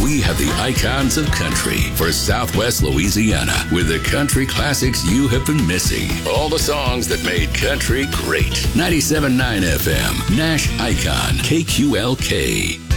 We have the icons of country for Southwest Louisiana with the country classics you have been missing. All the songs that made country great. 97.9 FM, Nash Icon, KQLK.